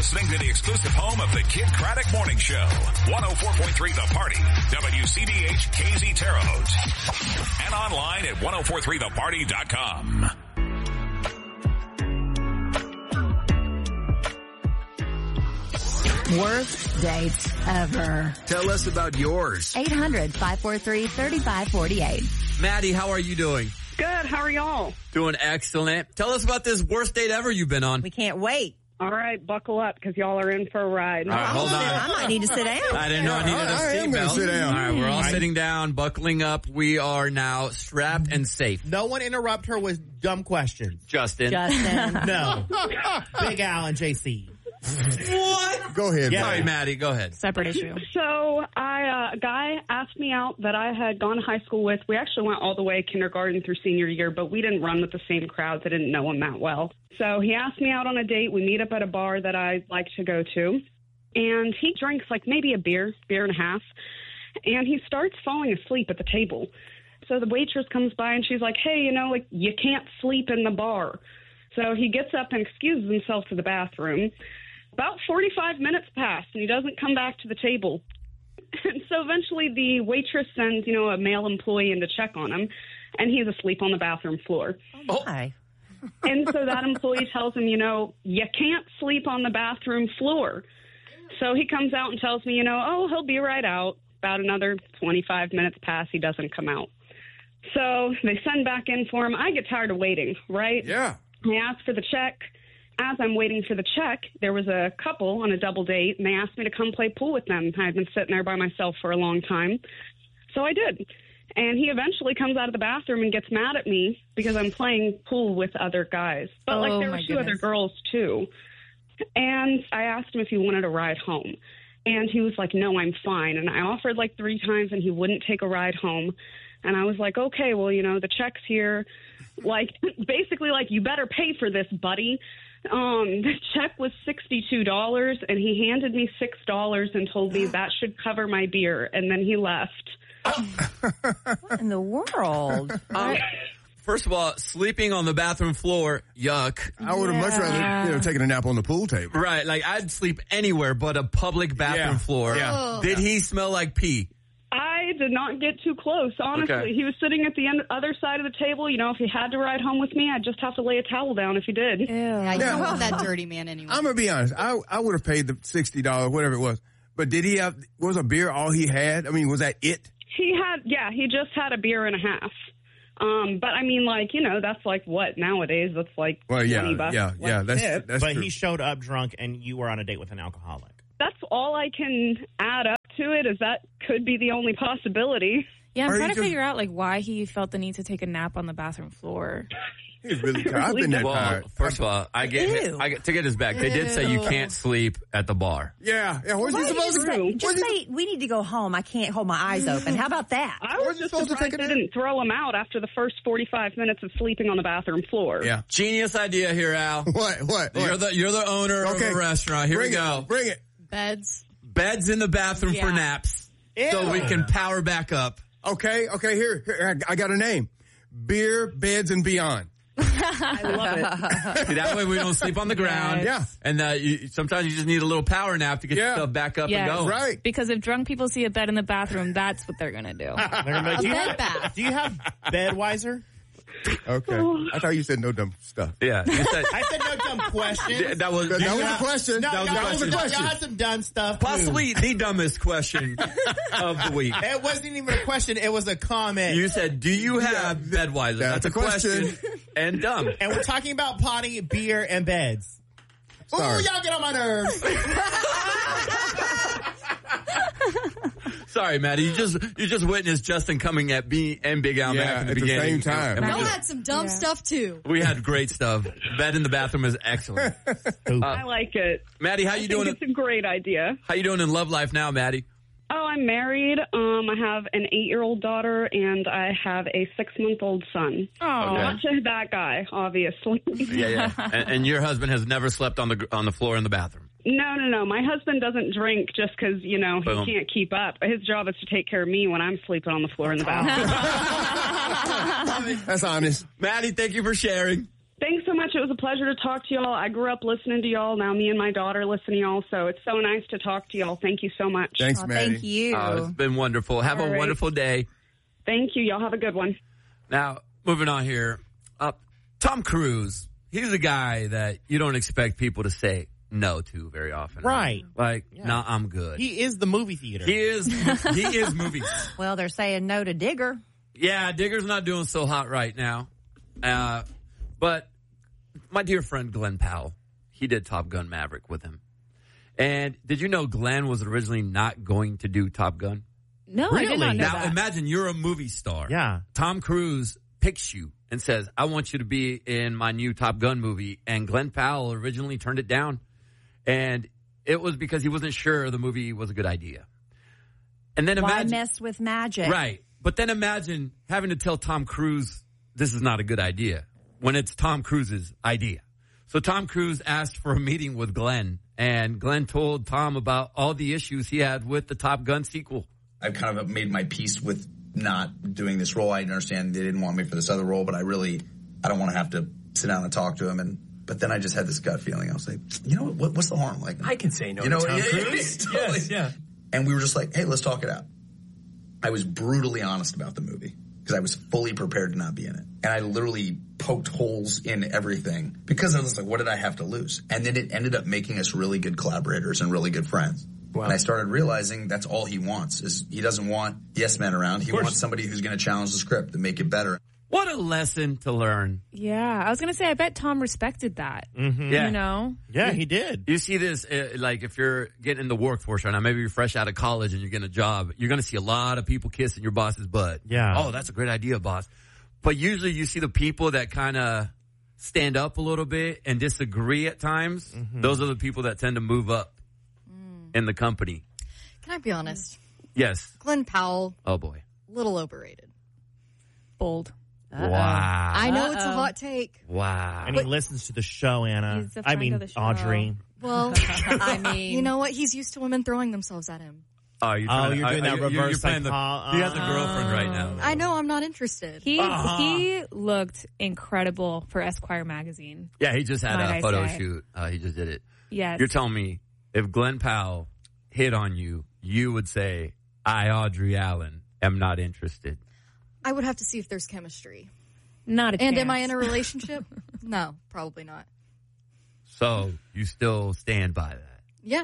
listening to the exclusive home of the Kid Craddock Morning Show. 104.3 The Party. WCBH KZ Terre Haute. And online at 1043theparty.com. Worst dates ever. Tell us about yours. 800-543-3548. Maddie, how are you doing? Good. How are y'all? Doing excellent. Tell us about this worst date ever you've been on. We can't wait. All right, buckle up because y'all are in for a ride. All right, hold on. I might need to sit down. I didn't know I needed I am a gonna seatbelt. sit down. All right, we're all sitting down, buckling up. We are now strapped and safe. No one interrupt her with dumb questions. Justin. No. Big Al and JC. What? Go ahead. Yeah. Sorry, Maddie. Go ahead. Separate issue. So a guy asked me out that I had gone to high school with. We actually went all the way kindergarten through senior year, but we didn't run with the same crowds. I didn't know him that well. So he asked me out on a date. We meet up at a bar that I like to go to. And he drinks like maybe a beer and a half. And he starts falling asleep at the table. So the waitress comes by and she's like, hey, you can't sleep in the bar. So he gets up and excuses himself to the bathroom. About 45 minutes pass, and he doesn't come back to the table. And so eventually the waitress sends, a male employee in to check on him, and he's asleep on the bathroom floor. Oh, my. And so that employee tells him, you can't sleep on the bathroom floor. So he comes out and tells me, he'll be right out. About another 25 minutes pass, he doesn't come out. So they send back in for him. I get tired of waiting, right? Yeah. I ask for the check. As I'm waiting for the check, there was a couple on a double date, and they asked me to come play pool with them. I had been sitting there by myself for a long time. So I did. And he eventually comes out of the bathroom and gets mad at me because I'm playing pool with other guys. But, there were two other girls, too. And I asked him if he wanted a ride home. And he was like, no, I'm fine. And I offered 3 times, and he wouldn't take a ride home. And I was like, okay, well, the check's here. Basically, you better pay for this, buddy. The check was $62, and he handed me $6 and told me that should cover my beer, and then he left. What in the world? First of all, sleeping on the bathroom floor, yuck. I would have much rather taken a nap on the pool table. Right, I'd sleep anywhere but a public bathroom floor. Yeah. Did he smell like pee? I did not get too close, honestly. Okay. He was sitting at the other side of the table. If he had to ride home with me, I'd just have to lay a towel down if he did. Yeah, you don't want that dirty man anyway. I'm going to be honest. I would have paid the $60, whatever it was. But was a beer all he had? I mean, was that it? He just had a beer and a half. But I mean, that's what nowadays? That's $20. That's But true. he showed up drunk and you were on a date with an alcoholic. That's all I can add up to it, is that could be the only possibility. Yeah, I'm Or trying he to just- figure out why he felt the need to take a nap on the bathroom floor. He's really tired. I've been that Well, tired. first of all, to get his back, they did say you can't sleep at the bar. Yeah. Where's he Why don't you supposed to just say, we need to go home. I can't hold my eyes open. How about that? I was Where's he just supposed to surprised take a they nap? didn't throw him out after the first 45 minutes of sleeping on the bathroom floor. Yeah. Genius idea here, Al. What? You're the owner of a restaurant. Here we go. Bring it. Beds in the bathroom for naps, so we can power back up. Okay. Here, I got a name. Beer, Beds, and Beyond. I love it. See, that way we don't sleep on the ground. Yeah. And sometimes you just need a little power nap to get yourself back up and go. Right. Because if drunk people see a bed in the bathroom, that's what they're going to do. Do you have Bedweiser? Okay. I thought you said no dumb stuff. Yeah. You said, I said no dumb questions. that was That was a question. No, That was a question. Y'all had some dumb stuff. too. possibly the dumbest question of the week. It wasn't even a question. It was a comment. You said, do you have Bedweiser? That's a question. And dumb. And we're talking about potty, beer, and beds. Sorry. Ooh, y'all get on my nerves. Sorry, Maddie. You just witnessed Justin coming at me and Big Al Mac at at the beginning. same time. And Y'all had some dumb stuff too. we had great stuff. Bed in the bathroom is excellent. I like it. Maddie, how I you think doing? it's a great idea. How you doing in love life now, Maddie? Oh, I'm married. I have an 8-year-old daughter, and I have a 6-month-old son. Oh, Not to that guy, obviously. Yeah. And your husband has never slept on the floor in the bathroom. No. My husband doesn't drink just because, he Boom. can't keep up. His job is to take care of me when I'm sleeping on the floor in the bathroom. That's honest. Maddie, thank you for sharing. Thanks so much. It was a pleasure to talk to y'all. I grew up listening to y'all. Now me and my daughter listen to y'all, so it's so nice to talk to y'all. Thank you so much. Thanks, Maddie. Thank you. It's been wonderful. Have a wonderful day. Thank you. Y'all have a good one. Now, moving on here. Tom Cruise, he's a guy that you don't expect people to say no to very often. Right. Like, no, I'm good. He is the movie theater. He is movies. Well, they're saying no to Digger. Yeah, Digger's not doing so hot right now. But my dear friend Glenn Powell, he did Top Gun Maverick with him. And did you know Glenn was originally not going to do Top Gun? No, Really? I did not know Now, that. imagine you're a movie star. Yeah. Tom Cruise picks you and says, I want you to be in my new Top Gun movie. And Glenn Powell originally turned it down. And it was because he wasn't sure the movie was a good idea. And then Why imagine... mess with magic? Right. But then imagine having to tell Tom Cruise this is not a good idea when it's Tom Cruise's idea. So Tom Cruise asked for a meeting with Glenn, and Glenn told Tom about all the issues he had with the Top Gun sequel. I've kind of made my peace with not doing this role. I understand they didn't want me for this other role, but I don't want to have to sit down and talk to him. But then I just had this gut feeling. I was like, you know what? What's the harm? Like, I can say no to Tom Cruise. Totally. Yes, yeah. And we were just like, hey, let's talk it out. I was brutally honest about the movie because I was fully prepared to not be in it. And I literally poked holes in everything because I was like, what did I have to lose? And then it ended up making us really good collaborators and really good friends. Wow. And I started realizing that's all he wants is he doesn't want yes men around. He wants somebody who's going to challenge the script and make it better. What a lesson to learn. Yeah, I was going to say, I bet Tom respected that. Mm-hmm. Yeah. You know? Yeah, he did. You see this, like if you're getting in the workforce right now, maybe you're fresh out of college and you're getting a job, you're going to see a lot of people kissing your boss's butt. Yeah. Oh, that's a great idea, boss. But usually you see the people that kind of stand up a little bit and disagree at times. Mm-hmm. Those are the people that tend to move up in the company. Can I be honest? Yes. Glenn Powell, Oh, boy. little overrated. Bold. Wow. I know it's a hot take. Wow. And he listens to the show, Anna. He's a friend of the show. Audrey. Well, I mean, you know what? He's used to women throwing themselves at him. Oh, you're doing that reverse playing he has a girlfriend right now. I know I'm not interested. He looked incredible for Esquire magazine. Yeah, he just had Might a photo I say. shoot. He just did it. Yes. You're telling me if Glenn Powell hit on you, you would say, I, Audrey Allen, am not interested. I would have to see if there's chemistry. Not a chance. And am I in a relationship? No, probably not. So you still stand by that? Yeah.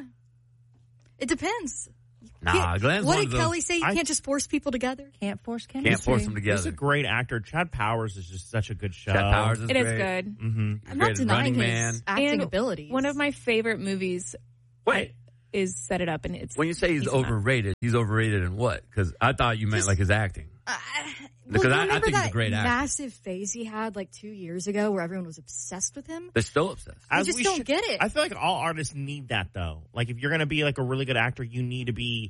It depends. Nah, Glenn's What one did of those. Kelly say? You can't just force people together? Can't force chemistry. Can't force them He's together. a great actor. Chad Powers is just such a good show. Chad Powers is It is great. good. Mm-hmm. He's I'm great not as denying Running his Man. acting And abilities. One of my favorite movies Wait, is Set It Up, and it's when you say he's in that. overrated, he's overrated in what? Because I thought you meant Just- like his acting. Because well, I remember think he's that a great actor. massive phase he had like 2 years ago where everyone was obsessed with him? They're still obsessed. I just don't get it. I feel like all artists need that, though. Like, if you're going to be like a really good actor, you need to be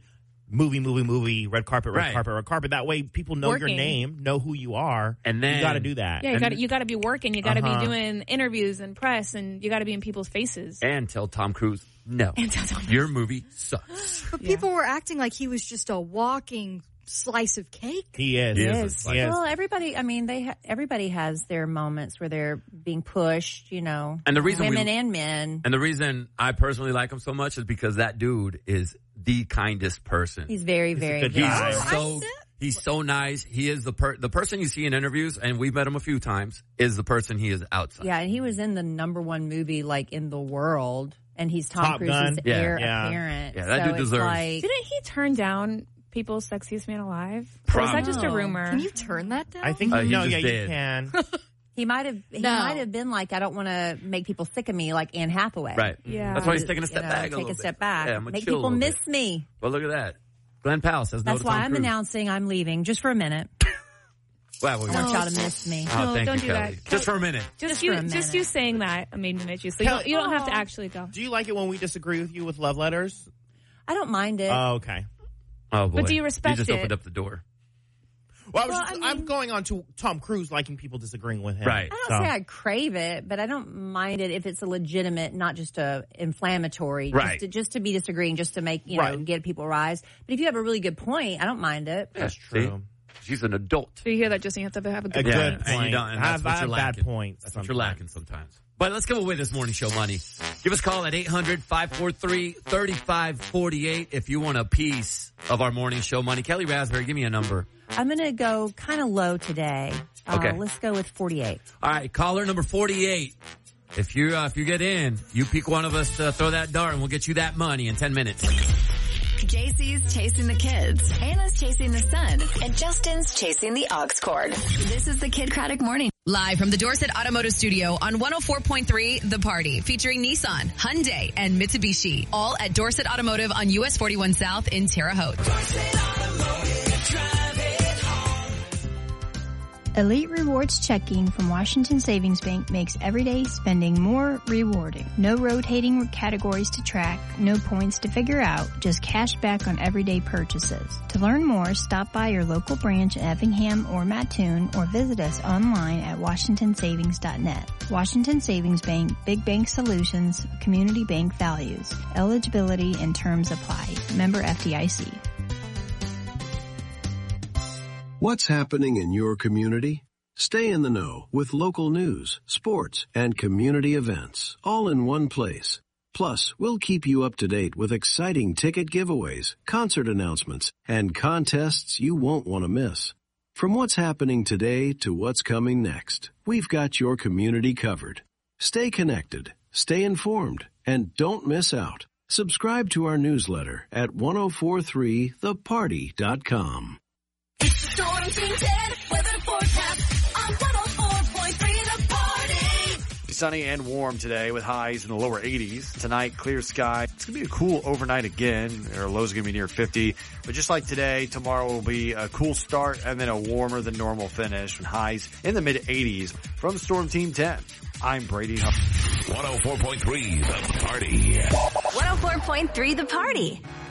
movie, red carpet, red Right. carpet, red carpet. That way people know your Working. name, know who you are, And then- you got to do that. Yeah, you got to be working. You got to Uh-huh. be doing interviews and press, and you got to be in people's faces. And tell Tom Cruise, no, And tell Tom Cruise. your movie sucks. But people were acting like he was just a walking slice of cake. He is. He is. Yes. He is. Well, everybody. I mean, everybody has their moments where they're being pushed. You know, And the reason women and men. And the reason I personally like him so much is because that dude is the kindest person. He's very, very good good. guy. He's so nice. He is the person you see in interviews, and we've met him a few times, is the person he is outside. Yeah, and he was in the #1 movie like in the world, and he's Tom Top Cruise's Gun. heir Yeah. apparent. Yeah, that so dude it's deserves- Like, Didn't he turn down People's Sexiest Man Alive? Or Probably. is that just a No. rumor? Can you turn that down? I think He no, just yeah, did. you can. he might have. He No. might have been like, I don't want to make people sick of me, like Anne Hathaway. Right. Yeah. That's why he's taking a step You know, back. Take little a step bit. back. Yeah, I'm gonna Make chill a people little miss bit. me. Well, look at that. Glenn Powell says no That's to why Tom I'm Cruise. announcing I'm leaving just for a minute. Wow, well, I want y'all to miss me. Oh, No, thank don't you, do Kelly. that. Just for a minute. Just for a minute. you saying that made me miss you. So Kelly- you don't have to actually go. Do you like it when we disagree with you with love letters? I don't mind it. Oh, okay. Oh, boy. But do you respect You just it? opened up the door. Well, Well, I I'm mean- going on to Tom Cruise liking people disagreeing with him. Right. I don't say I crave it, but I don't mind it if it's a legitimate, not just a inflammatory, Right. just to be disagreeing, just to make, you know, Right. get people rise. But if you have a really good point, I don't mind it. That's See? true. She's an adult. So you hear that, Justin? You have to have a good good point. point. And you don't, and that's what you're bad lacking. points. That's what you're lacking sometimes. But let's give away this morning show money. Give us a call at 800-543-3548 if you want a piece of our morning show money. Kelly Raspberry, give me a number. I'm going to go kind of low today. Okay. Let's go with 48. All right, caller number 48. If you get in, you pick one of us to throw that dart, and we'll get you that money in 10 minutes. JC's chasing the kids, Anna's chasing the sun, and Justin's chasing the aux cord. This is the Kid Craddock Morning. Live from the Dorset Automotive Studio on 104.3 The Party, featuring Nissan, Hyundai, and Mitsubishi. All at Dorset Automotive on US 41 South in Terre Haute. Elite Rewards Checking from Washington Savings Bank makes everyday spending more rewarding. No rotating categories to track, no points to figure out, just cash back on everyday purchases. To learn more, stop by your local branch in Effingham or Mattoon or visit us online at washingtonsavings.net. Washington Savings Bank, Big Bank Solutions, Community Bank Values. Eligibility and terms apply. Member FDIC. What's happening in your community? Stay in the know with local news, sports, and community events, all in one place. Plus, we'll keep you up to date with exciting ticket giveaways, concert announcements, and contests you won't want to miss. From what's happening today to what's coming next, we've got your community covered. Stay connected, stay informed, and don't miss out. Subscribe to our newsletter at 1043theparty.com. Storm Team 10 weather forecast on 104.3 The Party. Sunny and warm today with highs in the lower 80s. Tonight, clear sky. It's going to be a cool overnight again. Our lows are going to be near 50. But just like today, tomorrow will be a cool start and then a warmer than normal finish with highs in the mid 80s. From Storm Team 10, I'm Brady Huff. 104.3 The Party. 104.3 The Party.